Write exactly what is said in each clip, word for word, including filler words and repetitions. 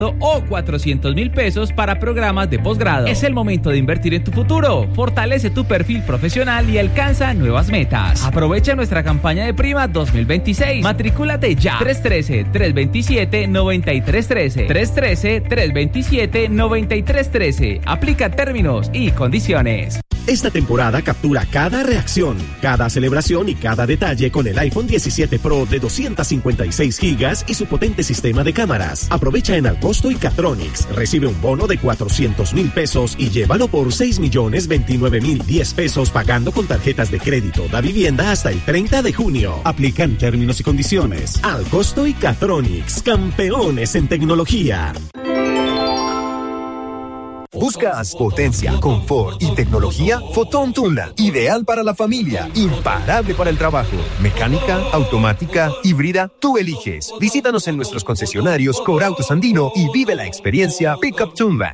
o cuatrocientos mil pesos para programas de posgrado. Es el momento de invertir en tu futuro. Fortalece tu perfil profesional y alcanza nuevas metas. Aprovecha nuestra campaña de prima dos mil veintiséis. Matricúlate ya. tres uno tres, tres dos siete, nueve tres uno tres. tres uno tres, tres dos siete, nueve tres uno tres. Aplica términos y condiciones. Esta temporada captura cada reacción, cada celebración y cada detalle con el iPhone diecisiete Pro de doscientos cincuenta y seis gigas y su potente sistema de cámaras. Aprovecha en Alcosto y Catronics. Recibe un bono de cuatrocientos mil pesos y llévalo por seis millones veintinueve mil diez pesos pagando con tarjetas de crédito da vivienda hasta el treinta de junio. Aplican términos y condiciones. Alcosto y Catronics, campeones en tecnología. ¿Buscas potencia, confort y tecnología? Fotón Tundra, ideal para la familia, imparable para el trabajo. Mecánica, automática, híbrida, tú eliges. Visítanos en nuestros concesionarios Corautos Andino y vive la experiencia Pickup Tundra.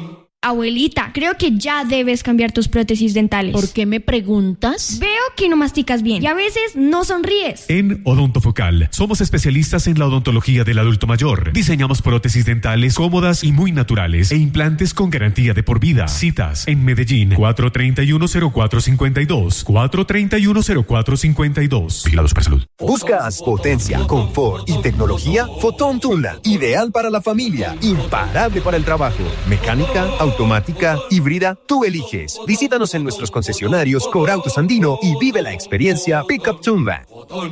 Abuelita, creo que ya debes cambiar tus prótesis dentales. ¿Por qué me preguntas? Veo que no masticas bien y a veces no sonríes. En Odontofocal somos especialistas en la odontología del adulto mayor. Diseñamos prótesis dentales cómodas y muy naturales e implantes con garantía de por vida. Citas en Medellín cuatro tres uno, cero cuatro cinco dos, cuatro tres uno, cero cuatro cinco dos. Vigilados por Salud. ¿Buscas potencia, confort y tecnología? Fotón Tundra, ideal para la familia, imparable para el trabajo. Mecánica, automática, híbrida, tú eliges. Visítanos en nuestros concesionarios Corautos Andino y vive la experiencia Pickup Tundra.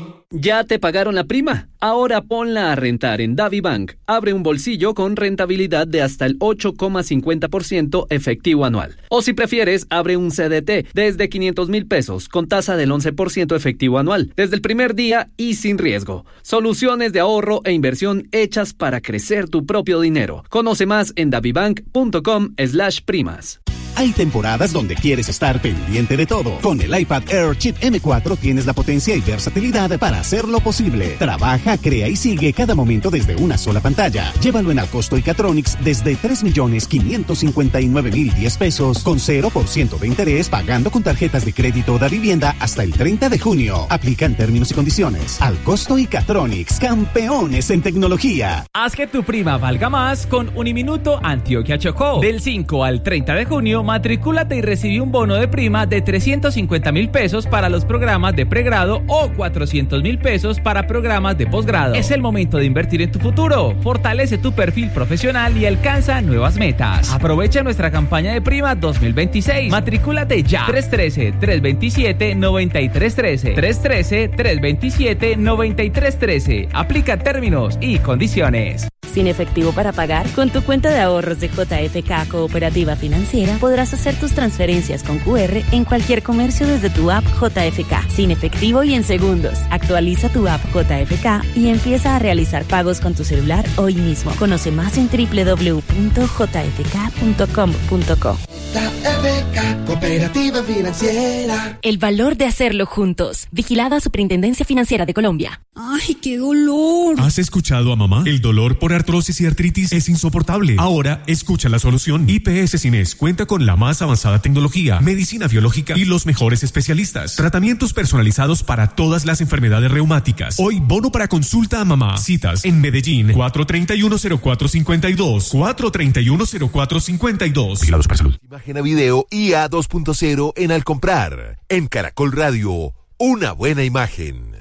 ¿Ya te pagaron la prima? Ahora ponla a rentar en DaviBank. Abre un bolsillo con rentabilidad de hasta el ocho coma cincuenta por ciento efectivo anual. O si prefieres, abre un C D T desde quinientos mil pesos con tasa del once por ciento efectivo anual, desde el primer día y sin riesgo. Soluciones de ahorro e inversión hechas para crecer tu propio dinero. Conoce más en davibank punto com slash primas. Hay temporadas donde quieres estar pendiente de todo. Con el iPad Air Chip M cuatro tienes la potencia y versatilidad para hacerlo posible. Trabaja, crea y sigue cada momento desde una sola pantalla. Llévalo en Alcosto y Catronics desde tres millones quinientos cincuenta y nueve mil diez pesos con cero por ciento de interés pagando con tarjetas de crédito da vivienda hasta el treinta de junio. Aplican términos y condiciones. Alcosto y Catronics, campeones en tecnología. Haz que tu prima valga más con Uniminuto Antioquia Chocó. Del cinco al treinta de junio, matricúlate y recibí un bono de prima de trescientos cincuenta mil pesos para los programas de pregrado o cuatrocientos mil pesos para programas de posgrado. Es el momento de invertir en tu futuro. Fortalece tu perfil profesional y alcanza nuevas metas. Aprovecha nuestra campaña de prima dos mil veintiséis. Matricúlate ya. tres uno tres, tres dos siete, nueve tres uno tres. tres uno tres, tres dos siete, nueve tres uno tres. Aplica términos y condiciones. Sin efectivo para pagar, con tu cuenta de ahorros de J F K Cooperativa Financiera podrás hacer tus transferencias con Q R en cualquier comercio desde tu app J F K, sin efectivo y en segundos. Actualiza tu app J F K y empieza a realizar pagos con tu celular hoy mismo. Conoce más en doble u doble u doble u punto j f k punto com punto co. J F K Cooperativa Financiera. El valor de hacerlo juntos. Vigilada Superintendencia Financiera de Colombia. ¡Ay, qué dolor! ¿Has escuchado a mamá? El dolor por artrosis y artritis es insoportable. Ahora, escucha la solución. I P S Cines cuenta con la más avanzada tecnología, medicina biológica y los mejores especialistas. Tratamientos personalizados para todas las enfermedades reumáticas. Hoy, bono para consulta a mamá. Citas en Medellín, cuatro tres uno, cero cuatro cinco dos, cuatro tres uno, cero cuatro cinco dos. Vigilados por Salud. Imagen a video I A dos punto cero en Al Comprar. En Caracol Radio, una buena imagen.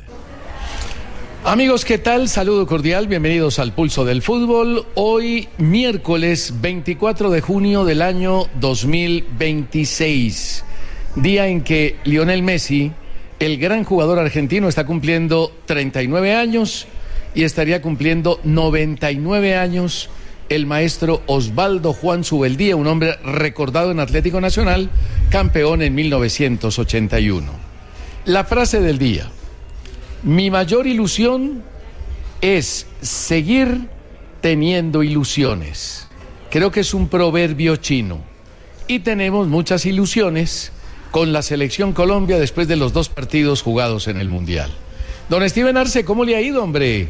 Amigos, ¿qué tal? Saludo cordial, bienvenidos al Pulso del Fútbol. Hoy, miércoles veinticuatro de junio del año dos mil veintiséis, día en que Lionel Messi, el gran jugador argentino, está cumpliendo treinta y nueve años y estaría cumpliendo noventa y nueve años el maestro Osvaldo Juan Zubeldía, un hombre recordado en Atlético Nacional, campeón en mil novecientos ochenta y uno. La frase del día: mi mayor ilusión es seguir teniendo ilusiones. Creo que es un proverbio chino. Y tenemos muchas ilusiones con la Selección Colombia después de los dos partidos jugados en el Mundial. Don Steven Arce, ¿cómo le ha ido, hombre?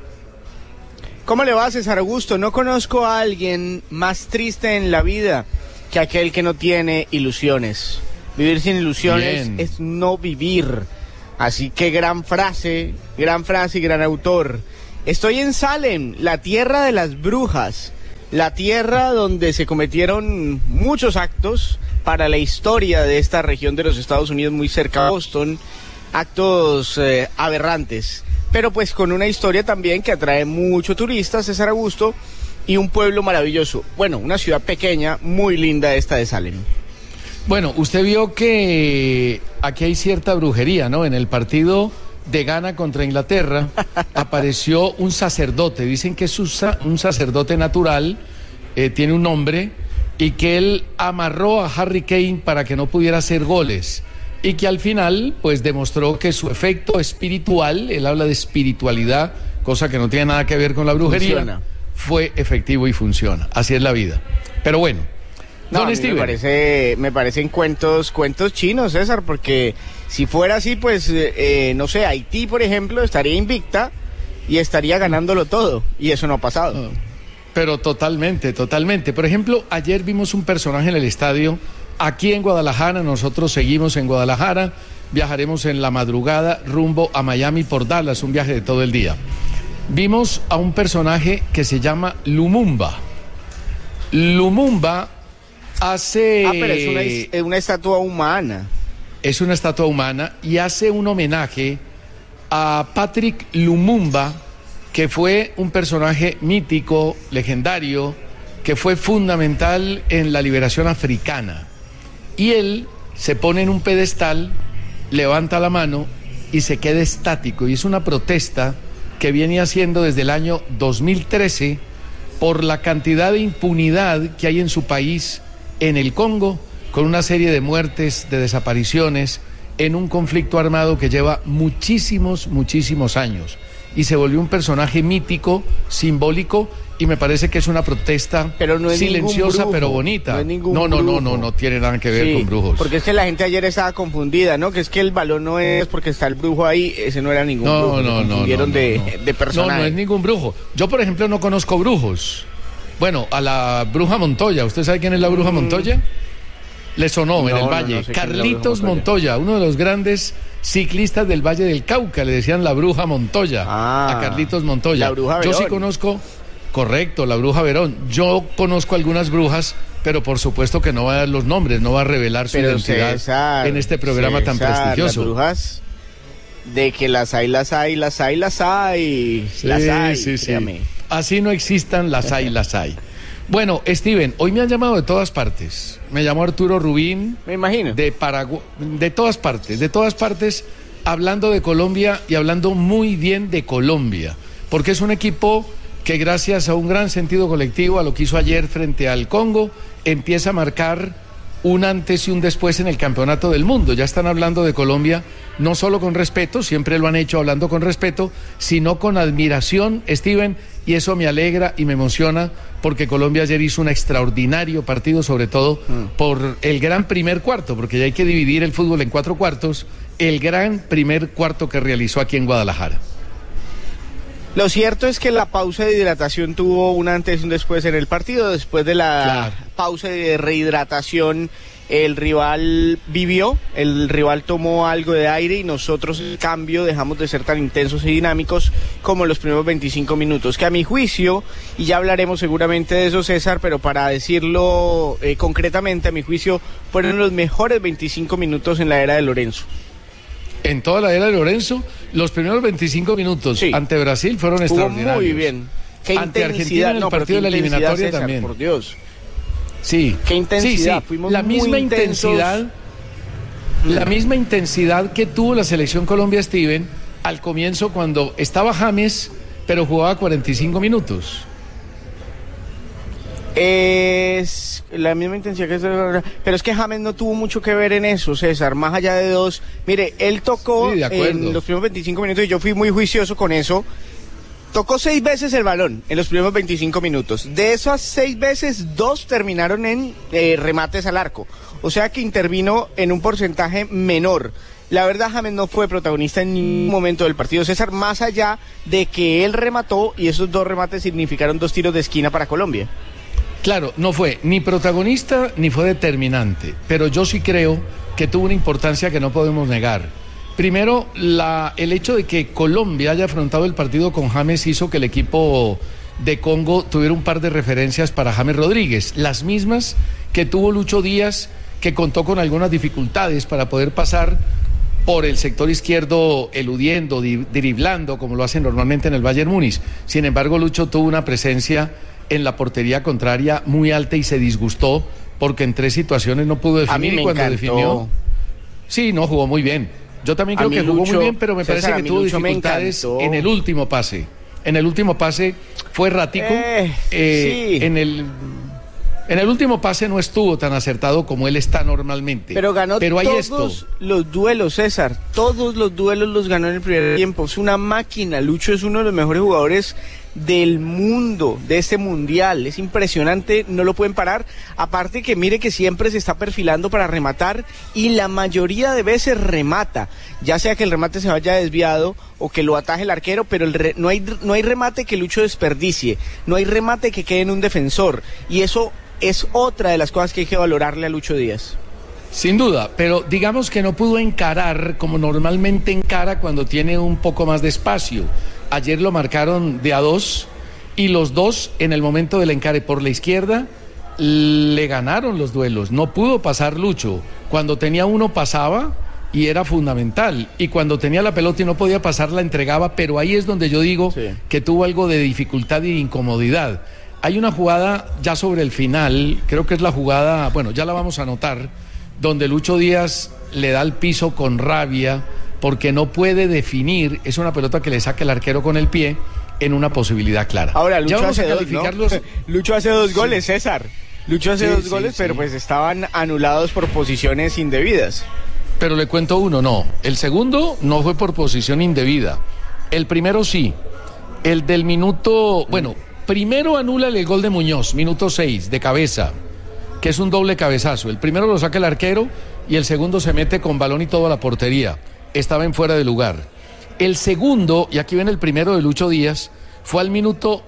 ¿Cómo le va, César Augusto? No conozco a alguien más triste en la vida que aquel que no tiene ilusiones. Vivir sin ilusiones Bien. es no vivir. Así que gran frase, gran frase y gran autor. Estoy en Salem, la tierra de las brujas. la tierra donde se cometieron muchos actos para la historia de esta región de los Estados Unidos, muy cerca a Boston, actos eh, aberrantes, pero pues con una historia también que atrae mucho turistas, César Augusto, y un pueblo maravilloso. Bueno, una ciudad pequeña, muy linda esta de Salem. Bueno, usted vio que aquí hay cierta brujería, ¿no? En el partido de Ghana contra Inglaterra apareció un sacerdote, dicen que es un sacerdote natural, eh, tiene un nombre, y que él amarró a Harry Kane para que no pudiera hacer goles, y que al final pues demostró que su efecto espiritual, él habla de espiritualidad, cosa que no tiene nada que ver con la brujería, funciona. Fue efectivo y funciona, así es la vida. Pero bueno, no, don a mí Steven. Me parece, me parecen cuentos, cuentos chinos, César, porque si fuera así, pues, eh, no sé, Haití, por ejemplo, estaría invicta y estaría ganándolo todo, y eso no ha pasado. Pero totalmente, totalmente. Por ejemplo, ayer vimos un personaje en el estadio, aquí en Guadalajara, nosotros seguimos en Guadalajara, viajaremos en la madrugada rumbo a Miami por Dallas, un viaje de todo el día. Vimos a un personaje que se llama Lumumba. Lumumba hace... Ah, pero es una, es una estatua humana. Es una estatua humana y hace un homenaje a Patrick Lumumba, que fue un personaje mítico, legendario, que fue fundamental en la liberación africana. Y él se pone en un pedestal, levanta la mano y se queda estático. Y es una protesta que viene haciendo desde el año dos mil trece por la cantidad de impunidad que hay en su país, en el Congo, con una serie de muertes, de desapariciones, en un conflicto armado que lleva muchísimos, muchísimos años. Y se volvió un personaje mítico, simbólico, y me parece que es una protesta pero no es silenciosa brujo, pero bonita. No, es ningún no, no, brujo. no, no, no tiene nada que ver sí, con brujos. Porque es que la gente ayer estaba confundida, ¿no? Que es que el balón no es porque está el brujo ahí, ese no era ningún no, brujo. No, no, confundieron no, no, de, no. de personaje. No, no es ningún brujo. Yo, por ejemplo, no conozco brujos. Bueno, a la bruja Montoya. ¿Usted sabe quién es la bruja mm. Montoya? Le sonó no, en el no, Valle. No, no Carlitos Montoya. Montoya, uno de los grandes ciclistas del Valle del Cauca, le decían la bruja Montoya, ah, a Carlitos Montoya. La bruja Verón. Yo sí conozco, correcto, la bruja Verón. Yo conozco algunas brujas, pero por supuesto que no va a dar los nombres, no va a revelar su pero identidad César, en este programa César, tan prestigioso. Las brujas, de que las hay, las hay, las hay, las hay, sí, las hay, sí, sí. créame. Así no existan, las hay, las hay. Bueno, Steven, hoy me han llamado de todas partes. Me llamó Arturo Rubín. Me imagino. De Paraguay, de todas partes, de todas partes, hablando de Colombia y hablando muy bien de Colombia. Porque es un equipo que gracias a un gran sentido colectivo, a lo que hizo ayer frente al Congo, empieza a marcar un antes y un después en el campeonato del mundo. Ya están hablando de Colombia, no solo con respeto, siempre lo han hecho hablando con respeto, sino con admiración, Steven, y eso me alegra y me emociona, porque Colombia ayer hizo un extraordinario partido, sobre todo mm. por el gran primer cuarto, porque ya hay que dividir el fútbol en cuatro cuartos, el gran primer cuarto que realizó aquí en Guadalajara. Lo cierto es que la pausa de hidratación tuvo un antes y un después en el partido. Después de la claro. pausa de rehidratación, el rival vivió, el rival tomó algo de aire y nosotros, en cambio, dejamos de ser tan intensos y dinámicos como en los primeros veinticinco minutos, que a mi juicio, y ya hablaremos seguramente de eso, César, pero para decirlo eh, concretamente, a mi juicio, fueron los mejores veinticinco minutos en la era de Lorenzo. En toda la era de Lorenzo, los primeros veinticinco minutos sí. ante Brasil fueron Estuvo extraordinarios. Muy bien. Qué ante Argentina en el no, partido de la eliminatoria César, también. Por Dios. Sí. Qué intensidad. Sí, sí. Fuimos la muy misma intensos. intensidad, mm. la misma intensidad que tuvo la selección Colombia, Steven, al comienzo cuando estaba James, pero jugaba cuarenta y cinco minutos. Es la misma intensidad que... Pero es que James no tuvo mucho que ver en eso, César, más allá de dos... Mire, él tocó sí, en los primeros veinticinco minutos y yo fui muy juicioso con eso. Tocó seis veces el balón en los primeros veinticinco minutos. De esas seis veces, dos terminaron en eh, remates al arco. O sea que intervino en un porcentaje menor. La verdad, James no fue protagonista en ningún momento del partido, César, más allá de que él remató y esos dos remates significaron dos tiros de esquina para Colombia. Claro, no fue ni protagonista ni fue determinante, pero yo sí creo que tuvo una importancia que no podemos negar. Primero, la, el hecho de que Colombia haya afrontado el partido con James hizo que el equipo de Congo tuvieron un par de referencias para James Rodríguez, las mismas que tuvo Lucho Díaz, que contó con algunas dificultades para poder pasar por el sector izquierdo, eludiendo, driblando, como lo hacen normalmente en el Bayern Múnich. Sin embargo, Lucho tuvo una presencia en la portería contraria muy alta y se disgustó porque en tres situaciones no pudo definir. A mí me y cuando encantó. definió, sí, no, jugó muy bien. Yo también creo que Lucho, jugó muy bien, pero me César, parece que tuvo dificultades en el último pase. En el último pase fue errático. Eh, eh, sí. En el en el último pase no estuvo tan acertado como él está normalmente. Pero ganó pero hay todos esto. los duelos, César. Todos los duelos los ganó en el primer tiempo. Es una máquina. Lucho es uno de los mejores jugadores del mundo, de este mundial. Es impresionante, no lo pueden parar. Aparte que mire que siempre se está perfilando para rematar y la mayoría de veces remata, ya sea que el remate se vaya desviado o que lo ataje el arquero, pero el re, no hay no hay remate que Lucho desperdicie, no hay remate que quede en un defensor, y eso es otra de las cosas que hay que valorarle a Lucho Díaz. Sin duda, pero digamos que no pudo encarar como normalmente encara cuando tiene un poco más de espacio. Ayer lo marcaron de a dos y los dos en el momento del encare por la izquierda le ganaron los duelos. No pudo pasar Lucho. Cuando tenía uno pasaba y era fundamental. Y cuando tenía la pelota y no podía pasar la entregaba, pero ahí es donde yo digo sí. que tuvo algo de dificultad y incomodidad. Hay una jugada ya sobre el final, creo que es la jugada, bueno, ya la vamos a anotar, donde Lucho Díaz le da al piso con rabia porque no puede definir, es una pelota que le saca el arquero con el pie en una posibilidad clara. Ahora, Lucho ya vamos hace a calificar dos, los... ¿no? Lucho hace dos sí. goles, César. Lucho hace sí, dos sí, goles, sí. pero pues estaban anulados por posiciones indebidas. Pero le cuento uno, no. El segundo no fue por posición indebida. El primero sí. El del minuto, bueno, primero anula el gol de Muñoz, minuto seis, de cabeza, que es un doble cabezazo. El primero lo saca el arquero y el segundo se mete con balón y todo a la portería. Estaba en fuera de lugar. El segundo, y aquí viene el primero de Lucho Díaz, fue al minuto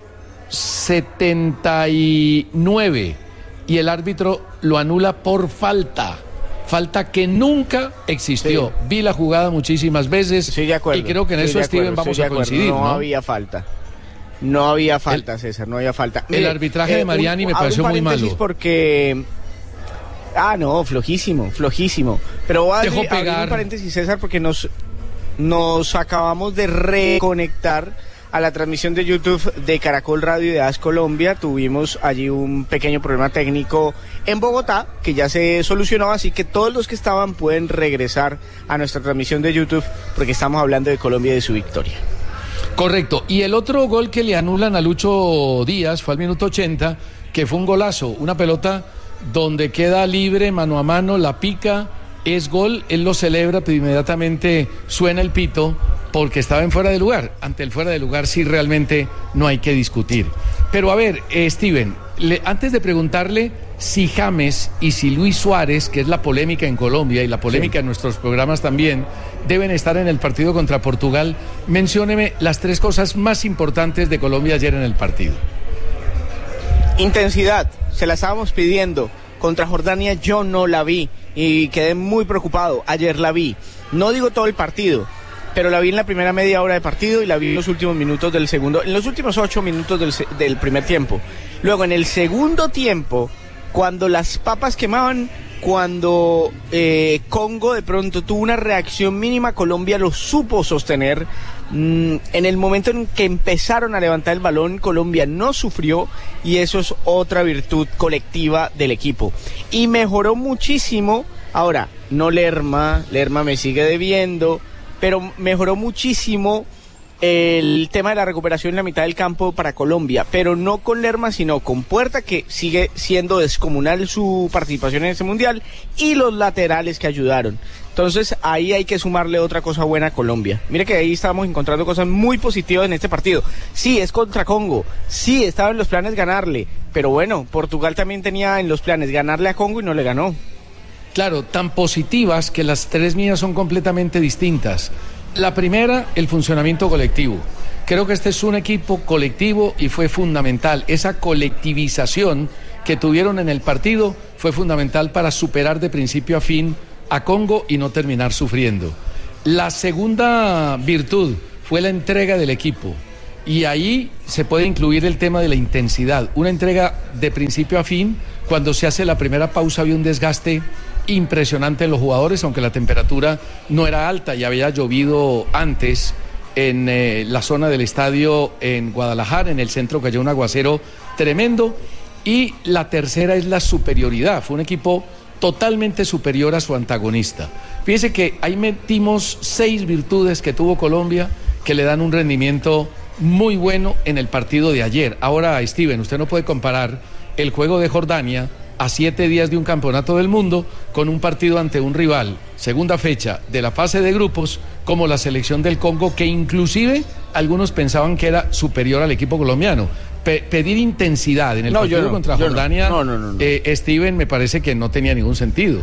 setenta y nueve y el árbitro lo anula por falta. Falta que nunca existió. Sí. Vi la jugada muchísimas veces sí, de acuerdo, y creo que en eso, Steven, vamos a coincidir. No, ¿no? había falta. No había falta, el, César, no había falta. El Mire, arbitraje eh, de Mariani un, me pareció muy malo. Porque... Ah, no, flojísimo, flojísimo. Pero voy a Dejó abrir, pegar. abrir un paréntesis, César, porque nos, nos acabamos de reconectar a la transmisión de YouTube de Caracol Radio y de AS Colombia. Tuvimos allí un pequeño problema técnico en Bogotá, que ya se solucionó, así que todos los que estaban pueden regresar a nuestra transmisión de YouTube, porque estamos hablando de Colombia y de su victoria. Correcto, y el otro gol que le anulan a Lucho Díaz fue al minuto ochenta, que fue un golazo, una pelota donde queda libre, mano a mano, la pica, es gol, él lo celebra, pero inmediatamente suena el pito porque estaba en fuera de lugar. Ante el fuera de lugar sí realmente no hay que discutir. Pero a ver, eh, Steven, le, antes de preguntarle si James y si Luis Suárez, que es la polémica en Colombia y la polémica sí. en nuestros programas también, deben estar en el partido contra Portugal, mencióneme las tres cosas más importantes de Colombia ayer en el partido. Intensidad, se la estábamos pidiendo. Contra Jordania yo no la vi y quedé muy preocupado. Ayer la vi. No digo todo el partido, pero la vi en la primera media hora de partido y la vi en los últimos minutos del segundo, en los últimos ocho minutos del, del primer tiempo. Luego en el segundo tiempo, cuando las papas quemaban, cuando eh, Congo de pronto tuvo una reacción mínima, Colombia lo supo sostener. Mm, en el momento en que empezaron a levantar el balón, Colombia no sufrió, y eso es otra virtud colectiva del equipo. Y mejoró muchísimo. Ahora, no Lerma, Lerma me sigue debiendo, pero mejoró muchísimo el tema de la recuperación en la mitad del campo para Colombia, pero no con Lerma, sino con Puerta, que sigue siendo descomunal su participación en este mundial, y los laterales que ayudaron. Entonces ahí hay que sumarle otra cosa buena a Colombia. Mire que ahí estamos encontrando cosas muy positivas en este partido. Sí, es contra Congo, sí, estaba en los planes ganarle, pero bueno, Portugal también tenía en los planes ganarle a Congo y no le ganó. Claro, tan positivas que las tres mías son completamente distintas. La primera, el funcionamiento colectivo. Creo que este es un equipo colectivo y fue fundamental. Esa colectivización que tuvieron en el partido fue fundamental para superar de principio a fin a Congo y no terminar sufriendo. La segunda virtud fue la entrega del equipo. Y ahí se puede incluir el tema de la intensidad. Una entrega de principio a fin, cuando se hace la primera pausa había un desgaste impresionante en los jugadores, aunque la temperatura no era alta y había llovido antes en eh, la zona del estadio en Guadalajara, en el centro cayó un aguacero tremendo. Y la tercera es la superioridad, fue un equipo totalmente superior a su antagonista. Fíjese que ahí metimos seis virtudes que tuvo Colombia que le dan un rendimiento muy bueno en el partido de ayer. Ahora, Steven, usted no puede comparar el juego de Jordania a siete días de un campeonato del mundo con un partido ante un rival, segunda fecha de la fase de grupos, como la selección del Congo, que inclusive algunos pensaban que era superior al equipo colombiano. Pe- pedir intensidad en el no, partido no, contra Jordania, no. No, no, no, no. Eh, Steven, me parece que no tenía ningún sentido.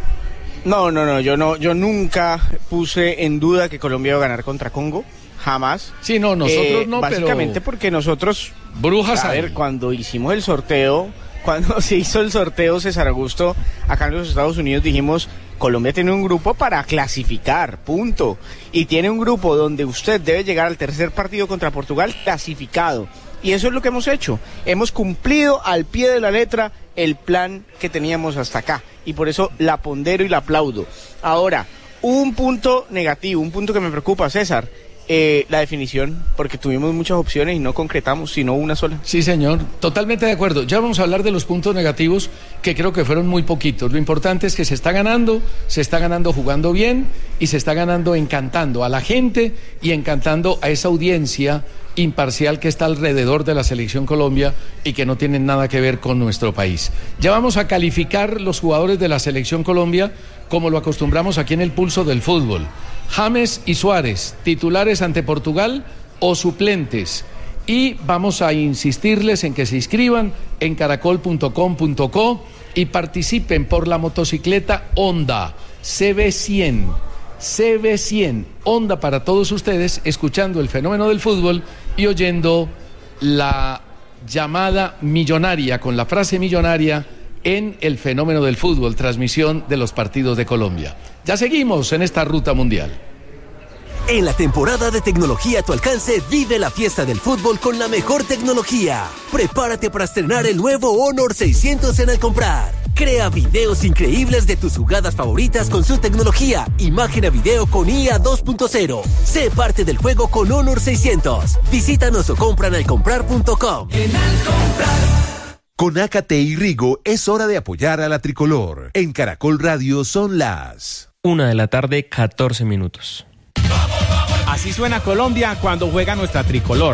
No, no, no, yo no, yo nunca puse en duda que Colombia iba a ganar contra Congo, jamás. Sí, no, nosotros eh, no, básicamente pero... porque nosotros, brujas a hay. ver, cuando hicimos el sorteo, cuando se hizo el sorteo César Augusto acá en los Estados Unidos, dijimos, Colombia tiene un grupo para clasificar, punto. Y tiene un grupo donde usted debe llegar al tercer partido contra Portugal clasificado. Y eso es lo que hemos hecho. Hemos cumplido al pie de la letra el plan que teníamos hasta acá. Y por eso la pondero y la aplaudo. Ahora, un punto negativo, un punto que me preocupa, César. Eh, la definición, porque tuvimos muchas opciones y no concretamos, sino una sola. Sí, señor, totalmente de acuerdo. Ya vamos a hablar de los puntos negativos, que creo que fueron muy poquitos. Lo importante es que se está ganando, se está ganando jugando bien y se está ganando encantando a la gente y encantando a esa audiencia imparcial que está alrededor de la Selección Colombia y que no tienen nada que ver con nuestro país. Ya vamos a calificar los jugadores de la Selección Colombia como lo acostumbramos aquí en el Pulso del Fútbol. James y Suárez, titulares ante Portugal o suplentes. Y vamos a insistirles en que se inscriban en caracol punto com punto co y participen por la motocicleta Honda C B cien. C B cien, Honda para todos ustedes, escuchando el fenómeno del fútbol y oyendo la llamada millonaria, con la frase millonaria en el fenómeno del fútbol, transmisión de los partidos de Colombia. Ya seguimos en esta ruta mundial. En la temporada de tecnología a tu alcance, vive la fiesta del fútbol con la mejor tecnología. Prepárate para estrenar el nuevo Honor seiscientos en Al Comprar. Crea videos increíbles de tus jugadas favoritas con su tecnología, imagen a video con I A dos punto cero. Sé parte del juego con Honor seiscientos. Visítanos o compra en al comprar punto com. En Al Comprar. Con Ácate y Rigo es hora de apoyar a la tricolor. En Caracol Radio son las una de la tarde, catorce minutos. Así suena Colombia cuando juega nuestra tricolor.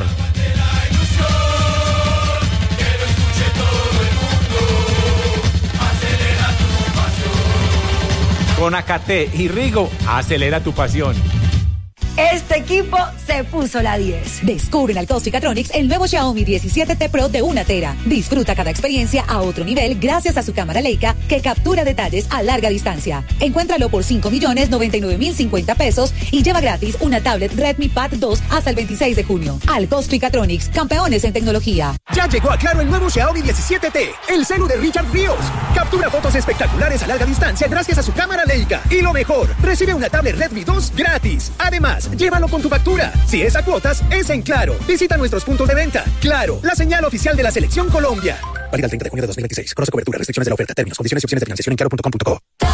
Con Ácate y Rigo, acelera tu pasión. Este equipo se puso la diez. Descubre en Alcos Ficatronics el nuevo Xiaomi diecisiete T Pro de una tera. Disfruta cada experiencia a otro nivel gracias a su cámara Leica que captura detalles a larga distancia. Encuéntralo por cinco millones noventa y nueve mil cincuenta pesos y lleva gratis una tablet Redmi Pad dos hasta el veintiséis de junio. Alcos Ficatronics, campeones en tecnología. Ya llegó a Claro el nuevo Xiaomi diecisiete T, el celu de Richard Ríos. Captura fotos espectaculares a larga distancia gracias a su cámara Leica. Y lo mejor, recibe una tablet Redmi dos gratis. Además, llévalo con tu factura. Si es a cuotas, es en Claro. Visita nuestros puntos de venta. Claro, la señal oficial de la Selección Colombia. Válida el treinta de junio de dos mil veintiséis. Conoce cobertura, restricciones de la oferta, términos, condiciones y opciones de financiación en claro punto com punto co.